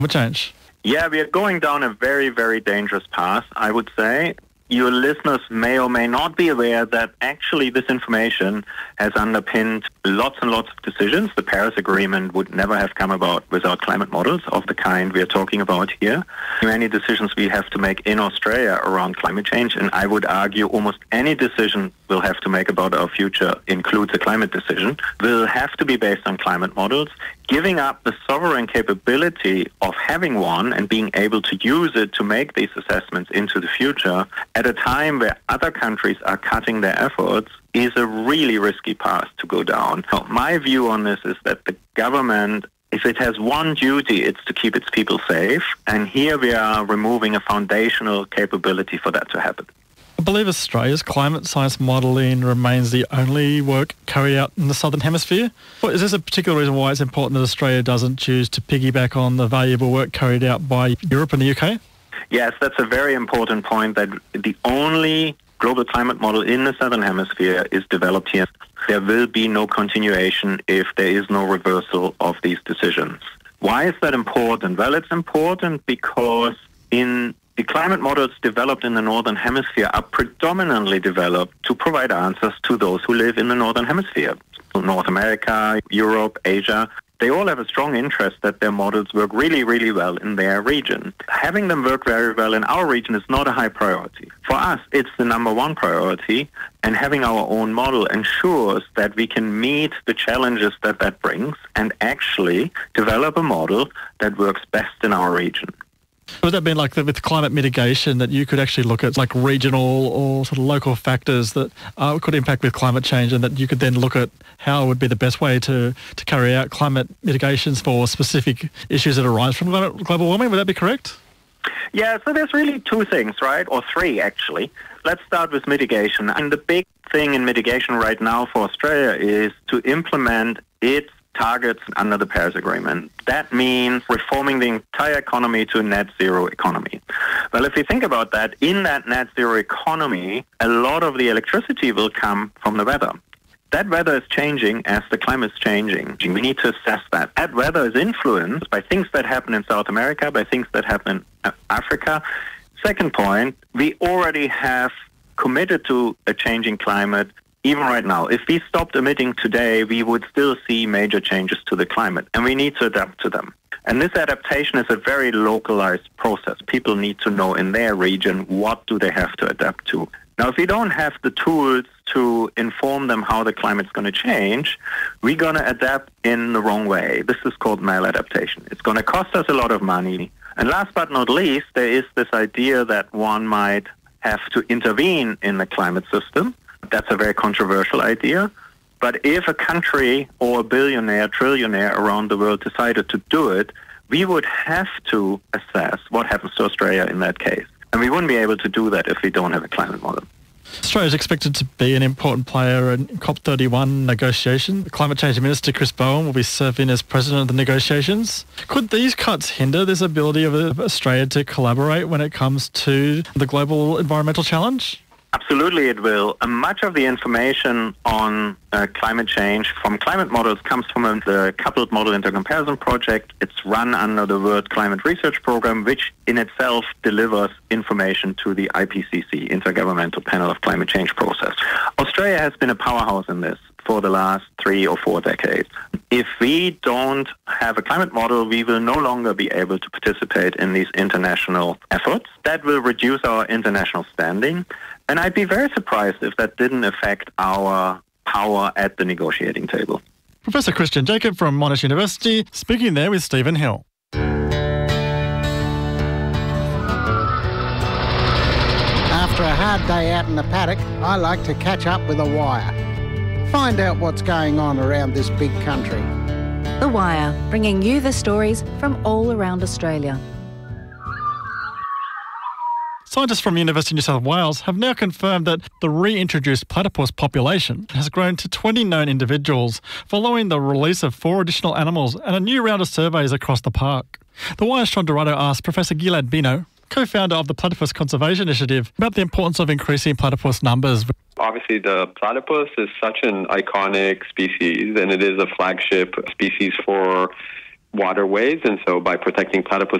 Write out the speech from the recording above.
What change? Yeah, we are going down a very, very dangerous path, I would say. Your listeners may or may not be aware that actually this information has underpinned lots and lots of decisions. The Paris Agreement would never have come about without climate models of the kind we are talking about here. Many decisions we have to make in Australia around climate change, and I would argue almost any decision we'll have to make about our future includes a climate decision, will have to be based on climate models. Giving up the sovereign capability of having one and being able to use it to make these assessments into the future at a time where other countries are cutting their efforts is a really risky path to go down. So my view on this is that the government, if it has one duty, it's to keep its people safe. And here we are removing a foundational capability for that to happen. I believe Australia's climate science modelling remains the only work carried out in the Southern Hemisphere. Is this a particular reason why it's important that Australia doesn't choose to piggyback on the valuable work carried out by Europe and the UK? Yes, that's a very important point, that the only global climate model in the Southern Hemisphere is developed here. There will be no continuation if there is no reversal of these decisions. Why is that important? Well, it's important because the climate models developed in the Northern Hemisphere are predominantly developed to provide answers to those who live in the Northern Hemisphere. North America, Europe, Asia, they all have a strong interest that their models work really, really well in their region. Having them work very well in our region is not a high priority. For us, it's the number one priority, and having our own model ensures that we can meet the challenges that brings and actually develop a model that works best in our region. Would that be like with climate mitigation, that you could actually look at like regional or sort of local factors that could impact with climate change, and that you could then look at how it would be the best way to carry out climate mitigations for specific issues that arise from global warming? Would that be correct? Yeah, so there's really two things, right? Or three, actually. Let's start with mitigation. And the big thing in mitigation right now for Australia is to implement its targets under the Paris Agreement. That means reforming the entire economy to a net zero economy. Well, if you think about that, in that net zero economy, a lot of the electricity will come from the weather. That weather is changing as the climate is changing. We need to assess that. That weather is influenced by things that happen in South America, by things that happen in Africa. Second point, we already have committed to a changing climate. Even right now, if we stopped emitting today, we would still see major changes to the climate, and we need to adapt to them. And this adaptation is a very localized process. People need to know in their region what do they have to adapt to. Now, if we don't have the tools to inform them how the climate's going to change, we're going to adapt in the wrong way. This is called maladaptation. It's going to cost us a lot of money. And last but not least, there is this idea that one might have to intervene in the climate system. That's a very controversial idea. But if a country or a billionaire, trillionaire around the world decided to do it, we would have to assess what happens to Australia in that case. And we wouldn't be able to do that if we don't have a climate model. Australia is expected to be an important player in COP31 negotiation. Climate Change Minister Chris Bowen will be serving as president of the negotiations. Could these cuts hinder this ability of Australia to collaborate when it comes to the global environmental challenge? Absolutely it will. Much of the information on climate change from climate models comes from the Coupled Model Intercomparison Project. It's run under the World Climate Research Programme, which in itself delivers information to the IPCC, Intergovernmental Panel of Climate Change process. Australia has been a powerhouse in this for the last 3 or 4 decades. If we don't have a climate model, we will no longer be able to participate in these international efforts. That will reduce our international standing. And I'd be very surprised if that didn't affect our power at the negotiating table. Professor Christian Jacob from Monash University, speaking there with Stephen Hill. After a hard day out in the paddock, I like to catch up with a wire. Find out what's going on around this big country. The Wire, bringing you the stories from all around Australia. Scientists from University of New South Wales have now confirmed that the reintroduced platypus population has grown to 20 known individuals following the release of 4 additional animals and a new round of surveys across the park. The Wire's Sean Dorado asked Professor Gilad Bino, co-founder of the Platypus Conservation Initiative, about the importance of increasing platypus numbers. Obviously, the platypus is such an iconic species, and it is a flagship species for waterways, and so by protecting platypus